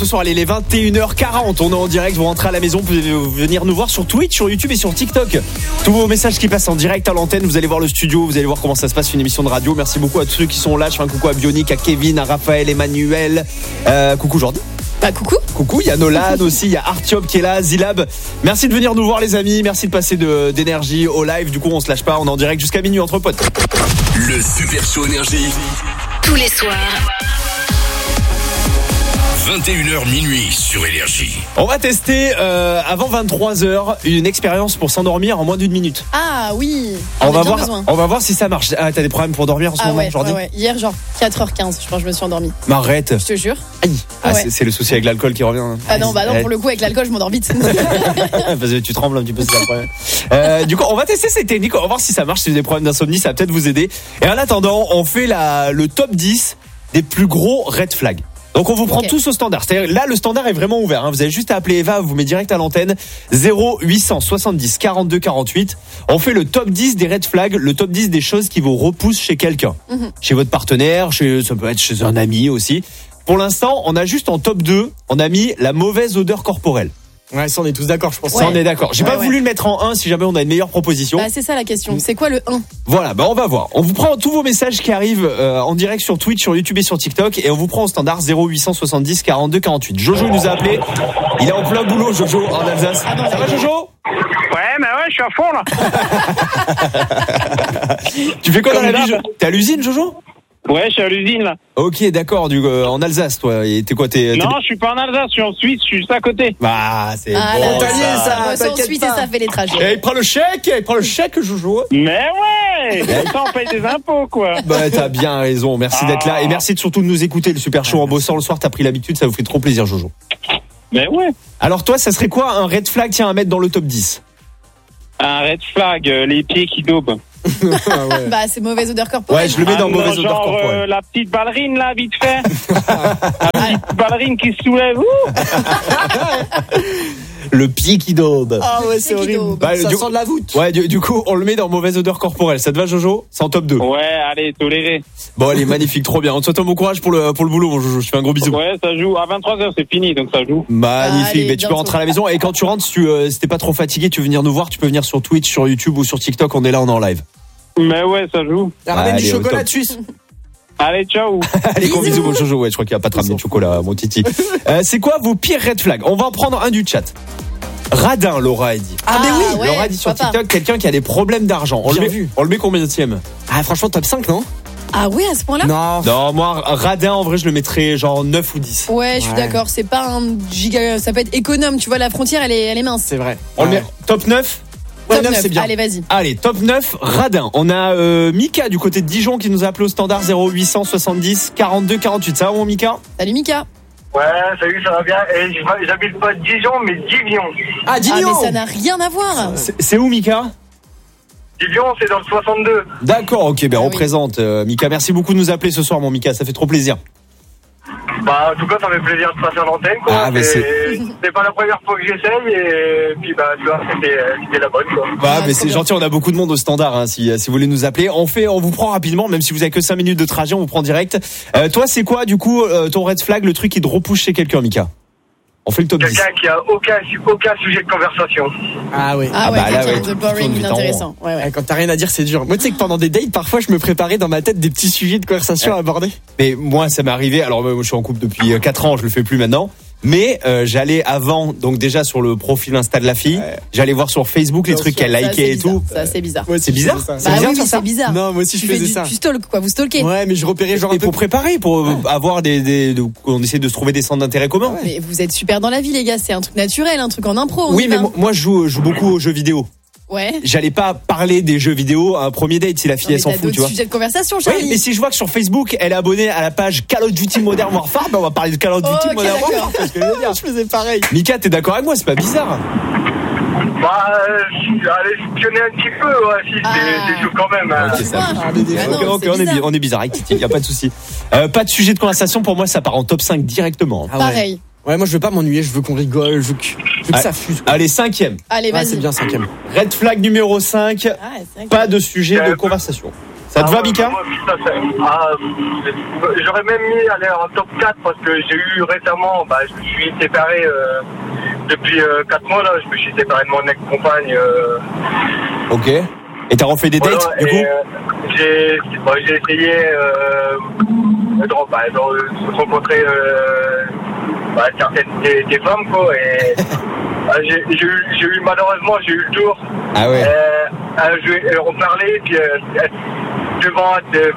Ce soir, il est 21h40, on est en direct, vous rentrez à la maison, vous pouvez venir nous voir sur Twitch, sur YouTube et sur TikTok. Tous vos messages qui passent en direct à l'antenne, vous allez voir le studio, vous allez voir comment ça se passe, une émission de radio. Merci beaucoup à tous ceux qui sont là, je fais un coucou à Bionic, à Kevin, à Raphaël, Emmanuel, coucou Jordi. Bah coucou. Coucou, il y a Nolan aussi, il y a Artiop qui est là, Zilab. Merci de venir nous voir les amis, merci de passer d'énergie au live. Du coup on se lâche pas, on est en direct jusqu'à minuit entre potes. Le Super Show Énergie. Tous les soirs. 21h minuit sur Énergie. On va tester avant 23h une expérience pour s'endormir en moins d'1 minute. Ah oui. On va voir si ça marche. Ah, t'as des problèmes pour dormir en ce moment, Jordi ? Ouais. Hier, genre 4h15, je pense que je me suis endormie. Mais arrête. Je te jure. Aïe. Ah, Ouais. c'est le souci avec l'alcool qui revient. Hein. Ah non, pour le coup, avec l'alcool, je m'endors vite. Parce que tu trembles un petit peu, c'est le problème. Du coup, on va tester ces techniques. On va voir si ça marche. Si vous avez des problèmes d'insomnie, ça va peut-être vous aider. Et en attendant, on fait le top 10 des plus gros red flags. Donc on vous prend tous au standard. C'est-à-dire là le standard est vraiment ouvert. Vous avez juste à appeler Eva, vous met direct à l'antenne 0870 42 48. On fait le top 10 des red flags, le top 10 des choses qui vous repoussent chez quelqu'un, chez votre partenaire, ça peut être chez un ami aussi. Pour l'instant, on a juste en top 2, on a mis la mauvaise odeur corporelle. Ouais, ça on est tous d'accord, je pense. Ça on est d'accord. J'ai pas voulu le mettre en 1 si jamais on a une meilleure proposition. Bah c'est ça la question. C'est quoi le 1 ? Voilà, on va voir. On vous prend tous vos messages qui arrivent en direct sur Twitch, sur YouTube et sur TikTok et on vous prend au standard 0870 42 48. Jojo nous a appelé. Il est en plein boulot, Jojo, en Alsace. Ça va, Jojo ? Ouais, je suis à fond là. Tu fais quoi dans la vie ? T'es à l'usine, Jojo ? Ouais, je suis à l'usine là. Ok, d'accord, en Alsace, toi. Et t'es quoi ? Non, je suis pas en Alsace, je suis en Suisse, je suis juste à côté. Bah, c'est bon. ça. Ensuite, ça fait les trajets. Et il prend le chèque, Jojo. Mais ouais, ça on paye des impôts quoi. Bah, t'as bien raison. Merci d'être là et merci surtout de nous écouter. Le Super Show en bossant le soir, t'as pris l'habitude, ça vous fait trop plaisir, Jojo. Mais ouais. Alors toi, ça serait quoi un red flag, tiens, à mettre dans le top 10 ? Un red flag, les pieds qui daubent. Bah c'est mauvaise odeur corporelle. Ouais, je le mets dans mauvaise odeur corporelle. La petite ballerine là, vite fait. La petite ballerine qui se soulève. Le pied qui daube. Ah ouais, c'est horrible. Bah, ça sent de la voûte. Ouais, du coup, on le met dans mauvaise odeur corporelle. Ça te va, Jojo ? C'est en top 2. Ouais, allez, toléré. Bon, allez, magnifique, trop bien. On te souhaite un bon courage pour le boulot, mon Jojo. Je fais un gros bisou. Ouais, ça joue. À 23h, c'est fini, donc ça joue. Magnifique. Allez, Mais tu peux rentrer à la maison. Et quand tu rentres, si t'es pas trop fatigué, tu veux venir nous voir, tu peux venir sur Twitch, sur YouTube ou sur TikTok. On est là, on est en live. Mais ouais, ça joue. Ramène du allez, chocolat de Suisse. Allez, ciao. Allez, gros bisous, mon Jojo. Ouais, je crois qu'il va pas te ramener de chocolat, mon titi. C'est quoi vos pires red flags ? On va en prendre un du chat. Radin, Laura a dit. Ah, mais oui, ouais, Laura a dit sur TikTok, quelqu'un qui a des problèmes d'argent. On le met combienième ? Ah, franchement, top 5, non ? Ah ouais, à ce point-là ? Non, moi, radin, en vrai, je le mettrais genre 9 ou 10. Ouais, je suis d'accord. C'est pas un giga. Ça peut être économe. Tu vois, la frontière, elle est mince. C'est vrai. On le met top 9 ? Top 9, c'est bien. Allez, vas-y. Allez, top 9, radin. On a Mika du côté de Dijon qui nous a appelé au standard 0870 42 48. Ça va, mon Mika ? Salut Mika. Ouais, salut, ça va bien. Et j'habite pas Dijon, mais Divion. Ah, Dijon. Ah, mais ça n'a rien à voir. C'est où, Mika ? Divion, c'est dans le 62. D'accord, ok, Ah, représente. Mika, merci beaucoup de nous appeler ce soir, mon Mika. Ça fait trop plaisir. Bah, en tout cas, ça fait plaisir de passer à l'antenne, quoi. Ah, mais c'est pas la première fois que j'essaye, et puis, bah, tu vois, c'était la bonne, quoi. Bah, mais c'est gentil, on a beaucoup de monde au standard, hein, si vous voulez nous appeler. On vous prend rapidement, même si vous avez que 5 minutes de trajet, on vous prend direct. Toi, c'est quoi, du coup, ton red flag, le truc qui te repousse chez quelqu'un, Mika ? On fait le top 10. Quelqu'un qui a aucun sujet de conversation. Ah oui. Ah ouais, bah là, quelqu'un de boring, inintéressant. Ouais. Quand t'as rien à dire, c'est dur. Moi, tu sais que pendant des dates, parfois, je me préparais dans ma tête des petits sujets de conversation à aborder. Mais moi, ça m'est arrivé. Alors, moi, je suis en couple depuis 4 ans, je le fais plus maintenant. Mais j'allais avant, donc déjà sur le profil Insta de la fille, j'allais voir sur Facebook les trucs qu'elle likait et tout. Ça, c'est bizarre. Ouais, C'est bizarre. ça. C'est Bah bizarre oui, de faire ça. c'est bizarre. Non, moi aussi, je faisais ça. Tu stalk, quoi. Vous stalkez. Ouais, mais je repérais genre Et un peu. pour préparer, pour avoir on essaie de se trouver des centres d'intérêt communs. Mais vous êtes super dans la vie, les gars. C'est un truc naturel, un truc en impro. Oui, mais moi, je joue beaucoup aux jeux vidéo. Ouais. J'allais pas parler des jeux vidéo à un premier date si la fille elle s'en fout, tu vois. Sujet de conversation, Oui, Charlie. mais si je vois que sur Facebook elle est abonnée à la page Call of Duty Modern Warfare, ben on va parler de Call of Duty Ok, Modern d'accord. Warfare. C'est ce que je veux dire. Je faisais pareil. Mika, t'es d'accord avec moi? C'est pas bizarre. Bah, allez, espionner un petit peu, ouais, si, c'est chaud quand même. Hein. Ok, ça Ah, va. non, Ok, c'est bizarre. on est bizarre avec Titi, y a pas de souci. Pas de sujet de conversation pour moi, ça part en top 5 directement. Ah ouais. Pareil. Ouais, moi je veux pas m'ennuyer, je veux qu'on rigole, je veux que ça fuse. Allez, 5e. Allez, Ouais, vas-y. c'est bien 5e. Red flag numéro 5. Ah, c'est vrai que- Pas de sujet de conversation. Ça te va, Mika? Moi, ça, j'aurais même mis aller en top 4 parce que j'ai eu récemment, je me suis séparé depuis 4 mois là, je me suis séparé de mon ex-compagne. Ok. Et t'as refait des dates du coup? J'ai essayé de rencontrer certaines des femmes quoi et j'ai eu malheureusement j'ai eu le tour. Ah ouais. On parlait puis devant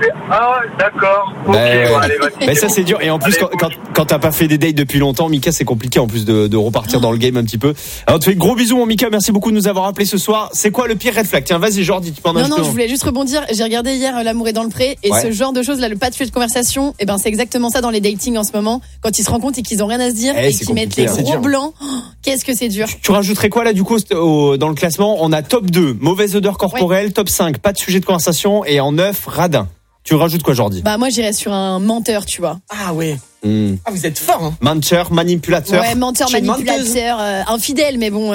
d'accord. Ok, allez, vas-y. Mais ça c'est dur et en plus quand t'as pas fait des dates depuis longtemps, Mika, c'est compliqué en plus de repartir dans le game un petit peu. Alors on te fait gros bisous mon Mika, merci beaucoup de nous avoir appelé ce soir. C'est quoi le pire red flag? Tiens, vas-y Jordi, tu peux en ajouter. Non, je voulais juste rebondir. J'ai regardé hier L'amour est dans le pré et ce genre de choses là, le pas de sujet de conversation, et c'est exactement ça dans les datings en ce moment. Quand ils se rendent compte et qu'ils ont rien à se dire et qu'ils mettent les gros blancs, qu'est-ce que c'est dur. Tu rajouterais quoi là du coup dans le classement? On a top 2, mauvaise odeur corporelle, top 5, pas de sujet de conversation et en 9, radin. Tu rajoutes quoi Jordi? Moi j'irais sur un menteur, tu vois. Ah ouais. Ah, vous êtes fort, hein. Menteur, manipulateur. Ouais, menteur, manipulateur, infidèle, mais bon.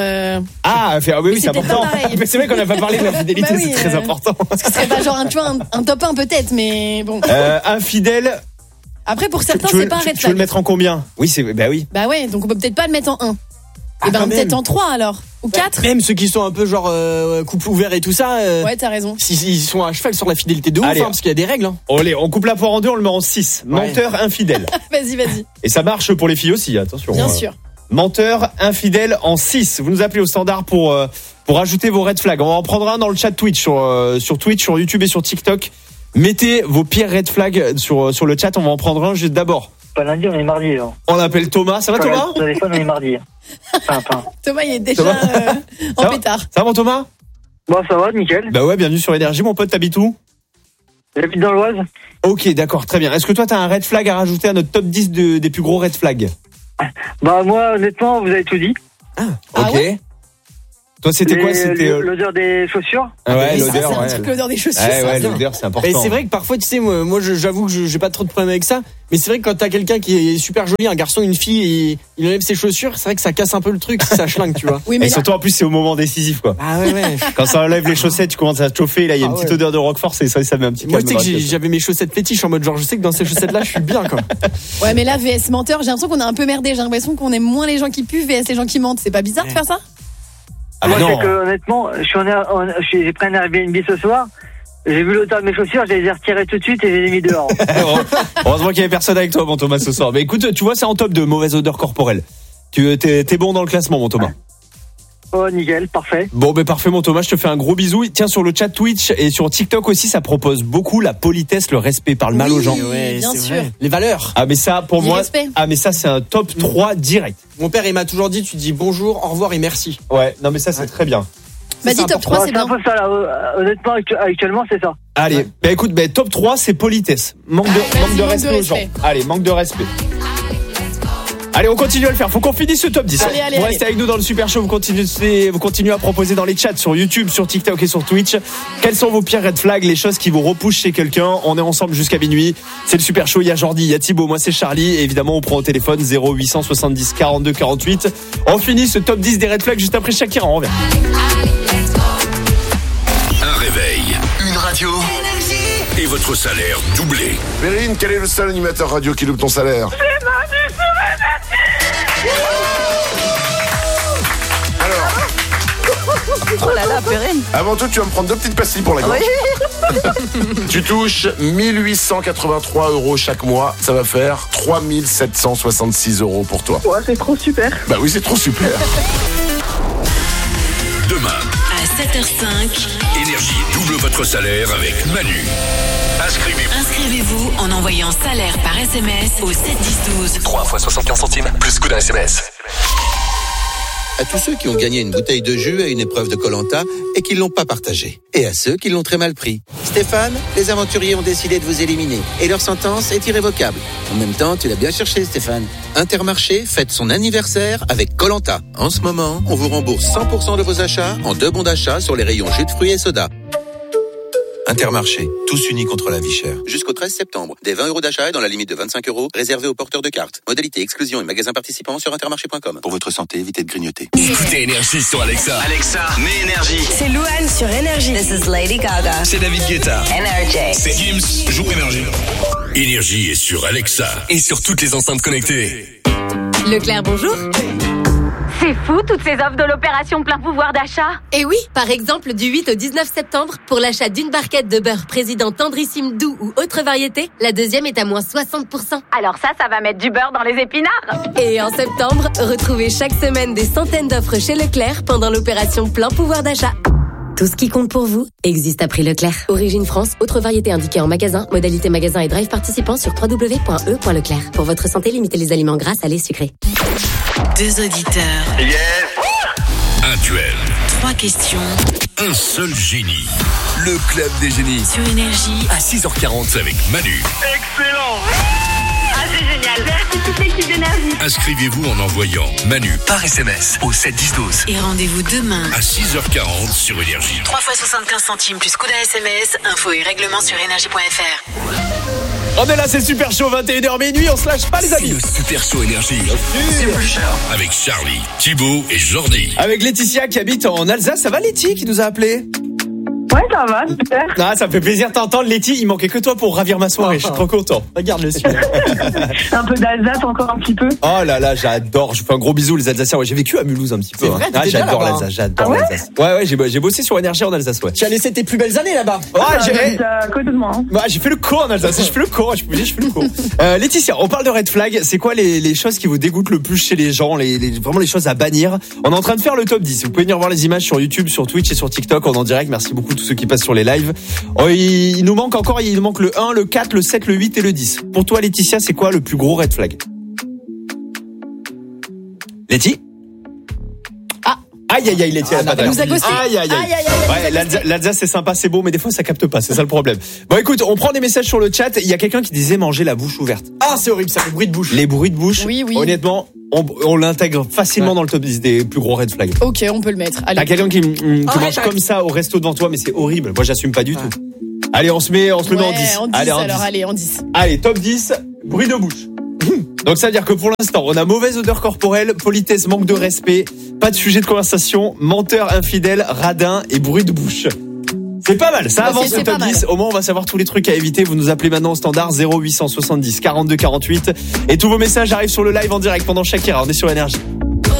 Oui, c'est important. Mais c'est vrai qu'on n'a pas parlé de l'infidélité, c'est très important. Parce que ce serait pas genre un top 1 peut-être, mais bon. Infidèle. Après, pour certains, c'est pas un red flag. Tu veux le mettre en combien? Oui, oui. Bah ouais, donc on peut peut-être pas le mettre en 1. Peut-être en 3 alors. Ou 4. Même ceux qui sont un peu genre couple ouvert et tout ça. Ouais, t'as raison. Ils sont à cheval sur la fidélité de ouf, parce qu'il y a des règles. Hein. Allez, on coupe la poire en deux, on le met en 6. Menteur, infidèle. Vas-y. Et ça marche pour les filles aussi, attention. Bien sûr. Menteur, infidèle en 6. Vous nous appelez au standard pour ajouter vos red flags. On en prendra un dans le chat Twitch, sur Twitch, sur YouTube et sur TikTok. Mettez vos pires red flags sur le chat, on va en prendre un juste d'abord. Pas lundi, on est mardi. Là. On appelle Thomas. Ça va Thomas? Le téléphone, on est mardi. Thomas, il est déjà en pétard. Ça va mon Thomas? Bon, ça va, nickel. Bah ouais, bienvenue sur Énergie. Mon pote, t'habites où? J'habite dans l'Oise. Ok, d'accord, très bien. Est-ce que toi, t'as un red flag à rajouter à notre top 10 des plus gros red flags? Moi, honnêtement, vous avez tout dit. Ok. Ouais. Toi, c'était quoi? C'était l'odeur des chaussures. Ouais, l'odeur. Ouais. C'est un truc, l'odeur des chaussures. Ouais, l'odeur, c'est important. Et c'est vrai que parfois, tu sais, moi, j'avoue que j'ai pas trop de problème avec ça. Mais c'est vrai que quand t'as quelqu'un qui est super joli, un garçon, une fille, et il enlève ses chaussures, c'est vrai que ça casse un peu le truc, ça schlingue, tu vois. Oui, mais et surtout, en plus, c'est au moment décisif, quoi. Ah ouais. Quand ça enlève les chaussettes, tu commences à te chauffer, là, il y a une petite odeur de Roquefort, c'est ça met un petit peu. Moi, tu sais que j'avais mes chaussettes fétiches en mode genre, je sais que dans ces chaussettes-là, je suis bien, quoi. Ouais, mais là, VS menteur, j'ai l'impression qu'on a un peu merdé. J'ai l'impression qu'on aime moins les gens qui puent, VS les gens qui mentent. C'est pas bizarre de faire ça? Moi, c'est que, honnêtement, j'ai pris un Airbnb ce soir. J'ai vu l'odeur de mes chaussures, je les ai retirées tout de suite et je les ai mis dehors. Heureusement qu'il y avait personne avec toi, mon Thomas, ce soir. Mais écoute, tu vois, c'est en top de mauvaise odeur corporelle. T'es bon dans le classement, mon Thomas. Oh, nickel, parfait. Bon, parfait, mon Thomas, je te fais un gros bisou. Tiens, sur le chat Twitch et sur TikTok aussi, ça propose beaucoup la politesse, le respect, parle mal aux gens. Ouais, bien c'est sûr. vrai. Les valeurs. Ah, mais ça, pour moi. Respect. Ah, mais ça, c'est un top 3 direct. Mon père, il m'a toujours dit, tu dis bonjour, au revoir et merci. Ouais, non, mais ça, c'est très bien. Bah, dis top 3, c'est bien. C'est un peu ça, là. Honnêtement, actuellement, c'est ça. Allez, écoute, top 3, c'est politesse. Manque de respect aux gens. Allez, manque de respect. Allez, on continue à le faire. Faut qu'on finisse ce top 10. Allez. Vous restez avec nous dans le Super Show. Vous continuez à proposer dans les chats sur YouTube, sur TikTok et sur Twitch. Quels sont vos pires red flags, les choses qui vous repoussent chez quelqu'un? On est ensemble jusqu'à minuit. C'est le Super Show. Il y a Jordi, il y a Thibaut, moi c'est Charlie. Et évidemment, on prend au téléphone 0870 42 48. On finit ce top 10 des red flags juste après Shakira. On revient. Un réveil, une radio et votre salaire doublé. Perrine, quel est le seul animateur radio qui double ton salaire? Oh là là, Perrine. Avant tout, tu vas me prendre 2 petites pastilles pour la gorge. Oui. Tu touches 1883 € chaque mois. Ça va faire 3766 € pour toi. Ouais, c'est trop super. Bah oui, c'est trop super. Demain, à 7h05, Énergie double votre salaire avec Manu. Inscrivez-vous en envoyant salaire par SMS au 71012. 3 fois 75 centimes, plus coût d'un SMS. À tous ceux qui ont gagné une bouteille de jus à une épreuve de Koh-Lanta et qui ne l'ont pas partagée. Et à ceux qui l'ont très mal pris. Stéphane, les aventuriers ont décidé de vous éliminer. Et leur sentence est irrévocable. En même temps, tu l'as bien cherché, Stéphane. Intermarché fête son anniversaire avec Koh-Lanta. En ce moment, on vous rembourse 100% de vos achats en 2 bons d'achat sur les rayons jus de fruits et soda. Intermarché, tous unis contre la vie chère. Jusqu'au 13 septembre, des 20 € d'achat et dans la limite de 25 € réservés aux porteurs de cartes. Modalité exclusion et magasins participants sur intermarché.com. Pour votre santé, évitez de grignoter. Écoutez Énergie sur Alexa. Alexa, mets Énergie. C'est Louane sur Énergie. This is Lady Gaga. C'est David Guetta. Energy. C'est Gims, joue Énergie. Énergie est sur Alexa et sur toutes les enceintes connectées. Leclerc, bonjour. C'est fou, toutes ces offres de l'opération plein pouvoir d'achat. Et oui, par exemple, du 8 au 19 septembre, pour l'achat d'une barquette de beurre président tendrissime doux ou autre variété, la deuxième est à moins 60%. Alors ça va mettre du beurre dans les épinards. Et en septembre, retrouvez chaque semaine des centaines d'offres chez Leclerc pendant l'opération plein pouvoir d'achat. Tout ce qui compte pour vous existe à prix Leclerc. Origine France, autre variété indiquée en magasin, modalité magasin et drive participant sur www.e.leclerc. Pour votre santé, limitez les aliments gras, salés, sucrés. 2 auditeurs. Yes. Un duel. 3 questions. Un seul génie. Le club des génies. Sur Énergie. À 6h40 avec Manu. Excellent. Ah, c'est génial. Merci toute l'équipe d'Énergie. Inscrivez-vous en envoyant Manu par SMS au 7-10-12. Et rendez-vous demain. À 6h40 sur Énergie. 3 fois 75 centimes plus coup d'un SMS. Infos et règlements sur énergie.fr. On est là, c'est super chaud, 21h minuit, on se lâche pas les amis. Le super chaud Énergie. Avec Charlie, Thibaut et Jordi. Avec Laetitia qui habite en Alsace, ça va Letty qui nous a appelé? Ouais, ça va, super. Ah, ça me fait plaisir de t'entendre Letty, il manquait que toi pour ravir ma soirée, je suis trop content. Regarde-le celui-là. Un peu d'Alsace encore un petit peu. Oh là là, j'adore, je fais un gros bisou les Alsaciens. Ouais, j'ai vécu à Mulhouse un petit peu. Vrai, Ah, j'adore l'Alsace, j'adore l'Alsace. Ouais, j'ai bossé sur Énergie en Alsace, ouais. Tu as laissé tes plus belles années là-bas. Ouais, à côté de moi. Hein. Ouais, j'ai fait le cours en Alsace, je fais le cours, je peux dire, je fais le cours. Laetitia, on parle de red flag, c'est quoi les choses qui vous dégoûtent le plus chez les gens, vraiment les choses à bannir? On est en train de faire le top 10. Vous pouvez venir voir les images sur YouTube, sur Twitch et sur TikTok en direct. Merci beaucoup tous ceux qui passent sur les lives. Oh, il nous manque le 1, le 4, le 7, le 8 et le 10. Pour toi, Laetitia, c'est quoi le plus gros red flag? Letty? Aïe, Laetitia, elle nous a ghosté. Aïe. Ouais, l'Alsace, c'est sympa, c'est beau, mais des fois, ça capte pas. C'est ça le problème. Bon, écoute, on prend des messages sur le chat. Il y a quelqu'un qui disait manger la bouche ouverte. Ah, c'est horrible, ça, les bruits de bouche. Les bruits de bouche. Oui. Honnêtement, on l'intègre facilement dans le top 10 des plus gros red flags. Ok, on peut le mettre. Allez. T'as quelqu'un qui mange comme ça au resto devant toi, mais c'est horrible. Moi, j'assume pas du tout. Allez, on se met en 10. Allez, en 10. Allez, top 10, bruit de bouche. Donc ça veut dire que pour l'instant, on a mauvaise odeur corporelle, politesse, manque de respect, pas de sujet de conversation, menteur, infidèle, radin et bruit de bouche. C'est pas mal, ça avance le top 10. Au moins, on va savoir tous les trucs à éviter. Vous nous appelez maintenant au standard 0870 42 48 et tous vos messages arrivent sur le live en direct pendant chaque heure. On est sur Énergie.